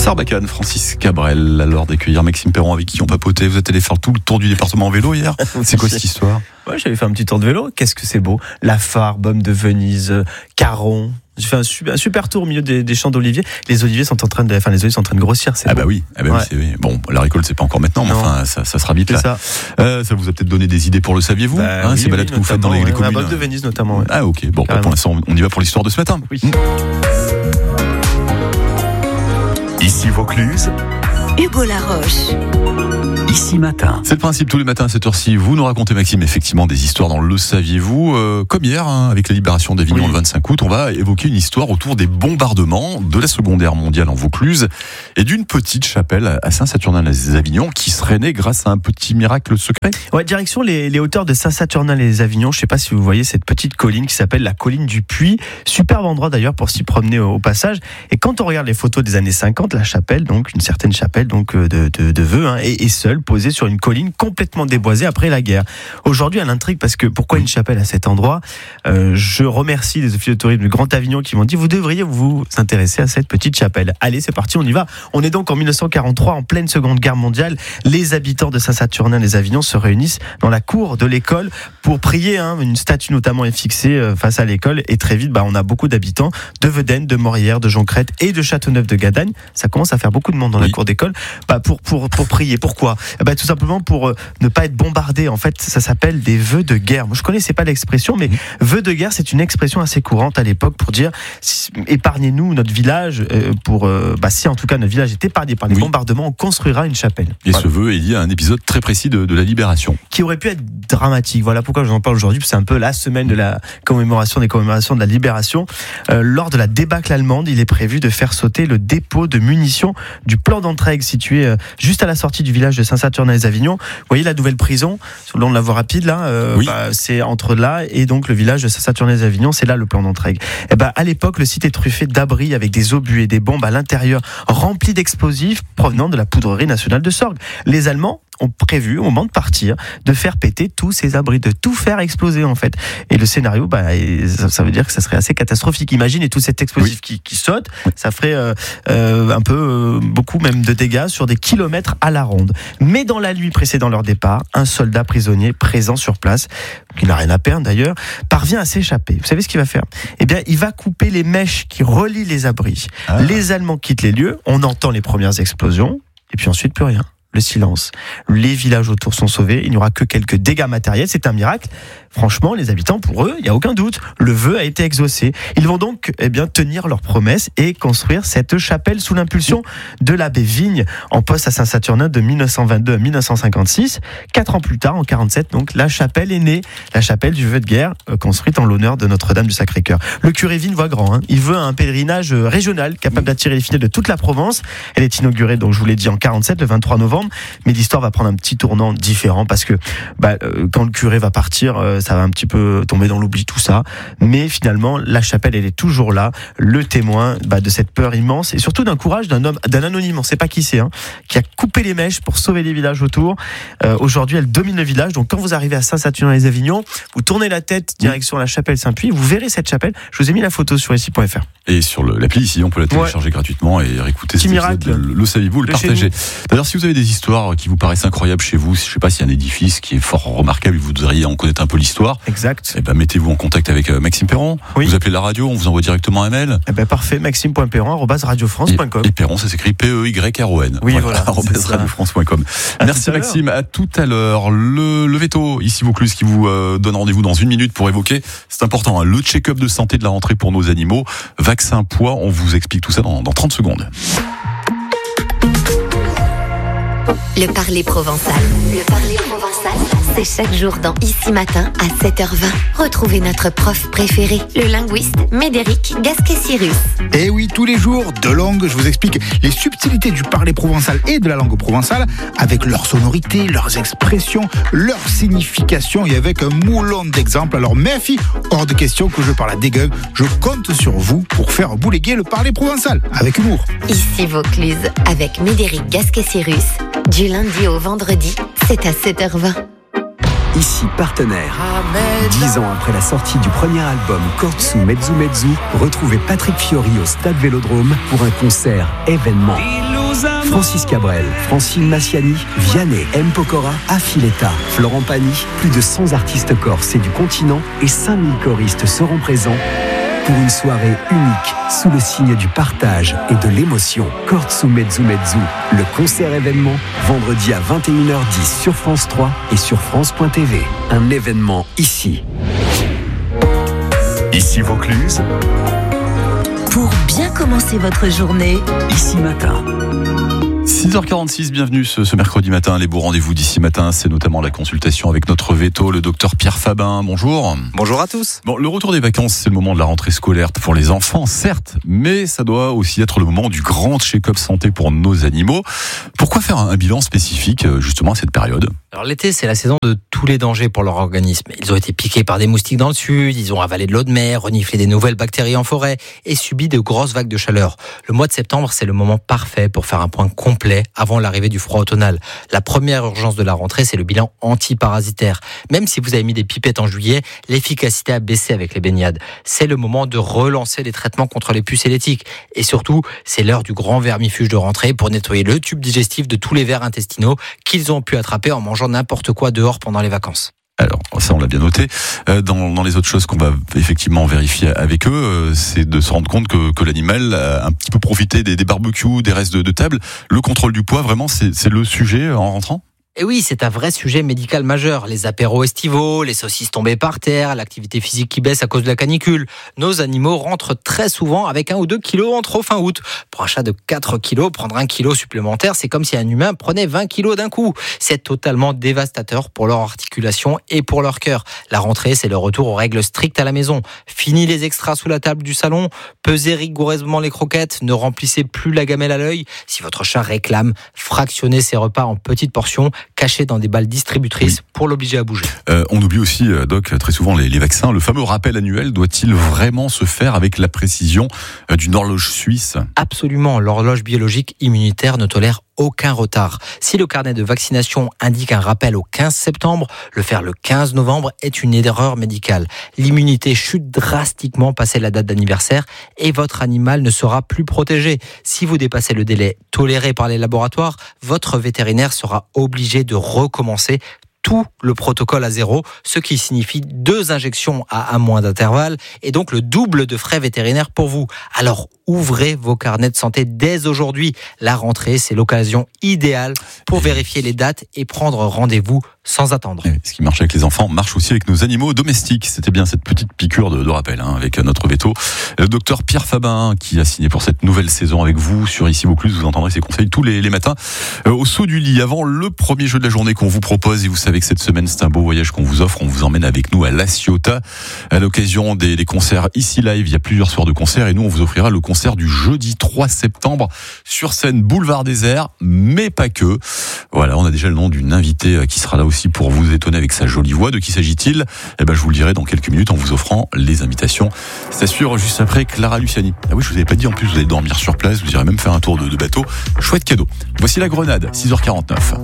Sarbacane, Francis Cabrel, à l'heure d'accueillir Maxime Perron avec qui on papotait. Vous êtes allé faire tout le tour du département en vélo hier. C'est quoi cette histoire? Ouais, j'avais fait un petit tour de vélo. Qu'est-ce que c'est beau. La Fare, Baume de Venise, Caron. J'ai fait un super tour au milieu des champs d'oliviers. Les oliviers sont en train de grossir. C'est beau. Ouais. Oui, c'est bon. La récolte c'est pas encore maintenant, mais enfin ça sera vite là. Ça vous a peut-être donné des idées pour le saviez-vous, ces balades que vous faites dans les communes. La Baume de Venise notamment. Ouais. Ah ok. Bon, pour l'instant on y va pour l'histoire de ce matin. Oui. Ici Vaucluse, Hugo Laroche. Ici Matin. C'est le principe, tous les matins à cette heure-ci, vous nous racontez, Maxime, effectivement des histoires dans Le Saviez-vous. Comme hier, avec la libération d'Avignon le 25 août, on va évoquer une histoire autour des bombardements de la Seconde Guerre mondiale en Vaucluse et d'une petite chapelle à Saint-Saturnin-les-Avignon qui serait née grâce à un petit miracle secret. Ouais, direction les hauteurs de Saint-Saturnin-les-Avignon. Je ne sais pas si vous voyez cette petite colline qui s'appelle la colline du Puy. Superbe endroit d'ailleurs pour s'y promener au passage. Et quand on regarde les photos des années 50, la chapelle, donc une certaine chapelle donc de vœux, est seule, posée sur une colline complètement déboisée après la guerre. Aujourd'hui, elle intrigue parce que pourquoi une chapelle à cet endroit? Je remercie les officiers de tourisme du Grand Avignon qui m'ont dit vous devriez vous intéresser à cette petite chapelle. Allez, c'est parti, on y va. On est donc en 1943, en pleine Seconde Guerre mondiale. Les habitants de Saint-Saturnin-les-Avignon se réunissent dans la cour de l'école pour prier. Une statue notamment est fixée face à l'école et très vite, on a beaucoup d'habitants de Vedène, de Morières, de Joncrête et de Châteauneuf-de-Gadagne. Ça commence à faire beaucoup de monde dans la cour d'école pour prier. Pourquoi? Tout simplement pour ne pas être bombardé. En fait, ça s'appelle des vœux de guerre. Moi, je connaissais pas l'expression, mais vœux de guerre, c'est une expression assez courante à l'époque pour dire épargnez-nous notre village. Si en tout cas notre village est épargné par les bombardements, on construira une chapelle. Et ce vœu est lié à un épisode très précis de la libération, qui aurait pu être dramatique. Voilà pourquoi je vous en parle aujourd'hui. C'est un peu la semaine de la commémoration de la libération. Lors de la débâcle allemande, il est prévu de faire sauter le dépôt de munitions du plan d'Entraigues situé juste à la sortie du village de Saint-Saturnin-les-Avignon. Vous voyez la nouvelle prison sur le long de la voie rapide là, c'est entre là et donc le village de Saint-Saturnin-les-Avignon, c'est là le plan d'Entraigues. À l'époque, le site est truffé d'abris avec des obus et des bombes à l'intérieur remplis d'explosifs provenant de la poudrerie nationale de Sorgues. Les Allemands ont prévu, au moment de partir, de faire péter tous ces abris, de tout faire exploser en fait. Et le scénario, ça veut dire que ça serait assez catastrophique. Imaginez tout cet explosif qui saute, ça ferait beaucoup même de dégâts sur des kilomètres à la ronde. Mais dans la nuit précédant leur départ, un soldat prisonnier présent sur place, qui n'a rien à perdre d'ailleurs, parvient à s'échapper. Vous savez ce qu'il va faire? Il va couper les mèches qui relient les abris. Les Allemands quittent les lieux, on entend les premières explosions, et puis ensuite plus rien. Le silence. Les villages autour sont sauvés. Il n'y aura que quelques dégâts matériels. C'est un miracle. Franchement, les habitants, pour eux, il n'y a aucun doute. Le vœu a été exaucé. Ils vont donc tenir leur promesse et construire cette chapelle sous l'impulsion de l'abbé Vigne, en poste à Saint-Saturnin de 1922 à 1956. 4 ans plus tard, en 47, donc, la chapelle est née. La chapelle du vœu de guerre, construite en l'honneur de Notre-Dame du Sacré-Cœur. Le curé Vigne voit grand. Il veut un pèlerinage régional capable d'attirer les fidèles de toute la Provence. Elle est inaugurée, donc, je vous l'ai dit, en 47, le 23 novembre. Mais l'histoire va prendre un petit tournant différent parce que quand le curé va partir, ça va un petit peu tomber dans l'oubli tout ça. Mais finalement, la chapelle, elle est toujours là, le témoin de cette peur immense et surtout d'un courage d'un homme, d'un anonyme, on ne sait pas qui c'est, qui a coupé les mèches pour sauver les villages autour. Aujourd'hui, elle domine le village. Donc quand vous arrivez à Saint-Saturnin-les-Avignon, vous tournez la tête direction la chapelle Saint-Puy, vous verrez cette chapelle. Je vous ai mis la photo sur ici.fr. Et sur l'appli ici, on peut la télécharger gratuitement et réécouter cet épisode. Le saviez-vous, le partager. D'ailleurs, si vous avez des histoires qui vous paraissent incroyables chez vous, je ne sais pas s'il y a un édifice qui est fort remarquable et vous devriez en connaître un peu l'histoire. Exact. Mettez-vous en contact avec Maxime Perron. Vous appelez la radio, on vous envoie directement un mail. Parfait, maxime.perron@radiofrance.com. Et Perron, ça s'écrit P-E-Y-R-O-N. Oui, voilà. @radiofrance.com. Merci Maxime, à tout à l'heure. Le Veto, ici Vaucluse, qui vous donne rendez-vous dans 1 minute pour évoquer, c'est important, le check-up de santé de la rentrée pour nos animaux. Vaccin, poids, on vous explique tout ça dans 30 secondes. Le parler provençal. Le parler provençal, c'est chaque jour dans Ici Matin à 7h20. Retrouvez notre prof préféré, le linguiste Médéric Gasquet-Cyrus. Et oui, tous les jours, de langue, je vous explique les subtilités du parler provençal et de la langue provençale, avec leurs sonorités, leurs expressions, leurs significations et avec un moulon d'exemples. Alors, mes filles, hors de question que je parle à dégueu. Je compte sur vous pour faire bouléguer le parler provençal, avec humour. Ici Vaucluse, avec Médéric Gasquet-Cyrus. Du lundi au vendredi, c'est à 7h20. Ici partenaire. 10 ans après la sortie du premier album Kortsu Mezzu Mezzu, retrouvez Patrick Fiori au Stade Vélodrome pour un concert événement. Francis Cabrel, Francine Massiani, Vianney, M. Pokora, Affiletta, Florent Pagny, plus de 100 artistes corses et du continent et 5000 choristes seront présents pour une soirée unique sous le signe du partage et de l'émotion. Cortsu Mezzu Mezzu, le concert événement, vendredi à 21h10 sur France 3 et sur France.tv. Un événement ici. Ici Vaucluse. Pour bien commencer votre journée, Ici Matin. 6h46, bienvenue ce mercredi matin. Les beaux rendez-vous d'ici matin, c'est notamment la consultation avec notre veto, le docteur Pierre Fabin. Bonjour. Bonjour à tous. Bon, le retour des vacances, c'est le moment de la rentrée scolaire pour les enfants, certes, mais ça doit aussi être le moment du grand check-up santé pour nos animaux. Pourquoi faire un bilan spécifique justement à cette période ? Alors l'été, c'est la saison de tous les dangers pour leur organisme. Ils ont été piqués par des moustiques dans le sud, ils ont avalé de l'eau de mer, reniflé des nouvelles bactéries en forêt et subi de grosses vagues de chaleur. Le mois de septembre, c'est le moment parfait pour faire un point complet avant l'arrivée du froid automnal. La première urgence de la rentrée, c'est le bilan antiparasitaire. Même si vous avez mis des pipettes en juillet, l'efficacité a baissé avec les baignades. C'est le moment de relancer les traitements contre les puces et les tiques. Et surtout, c'est l'heure du grand vermifuge de rentrée pour nettoyer le tube digestif de tous les vers intestinaux qu'ils ont pu attraper en mangeant n'importe quoi dehors pendant les vacances. Alors, ça on l'a bien noté. Dans les autres choses qu'on va effectivement vérifier avec eux, c'est de se rendre compte que l'animal a un petit peu profité des barbecues, des restes de table. Le contrôle du poids, vraiment, c'est le sujet en rentrant ? Et oui, c'est un vrai sujet médical majeur. Les apéros estivaux, les saucisses tombées par terre, l'activité physique qui baisse à cause de la canicule. Nos animaux rentrent très souvent avec 1 ou 2 kilos en trop fin août. Pour un chat de 4 kilos, prendre 1 kilo supplémentaire, c'est comme si un humain prenait 20 kilos d'un coup. C'est totalement dévastateur pour leur articulation et pour leur cœur. La rentrée, c'est le retour aux règles strictes à la maison. Fini les extras sous la table du salon, pesez rigoureusement les croquettes, ne remplissez plus la gamelle à l'œil. Si votre chat réclame, fractionnez ses repas en petites portions, cachés dans des balles distributrices pour l'obliger à bouger. On oublie aussi, Doc, très souvent les vaccins. Le fameux rappel annuel doit-il vraiment se faire avec la précision d'une horloge suisse ? Absolument, l'horloge biologique immunitaire ne tolère aucun retard. Si le carnet de vaccination indique un rappel au 15 septembre, le faire le 15 novembre est une erreur médicale. L'immunité chute drastiquement passé la date d'anniversaire et votre animal ne sera plus protégé. Si vous dépassez le délai toléré par les laboratoires, votre vétérinaire sera obligé de recommencer tout le protocole à 0, ce qui signifie 2 injections à 1 mois d'intervalle et donc le double de frais vétérinaires pour vous. Alors ouvrez vos carnets de santé dès aujourd'hui. La rentrée, c'est l'occasion idéale pour vérifier les dates et prendre rendez-vous sans attendre. Ce qui marche avec les enfants marche aussi avec nos animaux domestiques. C'était bien cette petite piqûre de rappel avec notre veto. Le docteur Pierre Fabin qui a signé pour cette nouvelle saison avec vous sur Ici Vaucluse. Vous entendrez ses conseils tous les matins au saut du lit avant le premier jeu de la journée qu'on vous propose. Et vous savez que cette semaine, c'est un beau voyage qu'on vous offre. On vous emmène avec nous à La Ciotat à l'occasion des concerts ici live. Il y a plusieurs soirs de concerts et nous, on vous offrira le concert du jeudi 3 septembre sur scène Boulevard Désert, mais pas que. Voilà, on a déjà le nom d'une invitée qui sera là aussi pour vous étonner avec sa jolie voix. De qui s'agit-il ? Je vous le dirai dans quelques minutes en vous offrant les invitations. C'est sûr, juste après Clara Luciani. Ah oui, je vous avais pas dit, en plus vous allez dormir sur place, vous irez même faire un tour de bateau. Chouette cadeau. Voici la Grenade, 6h49.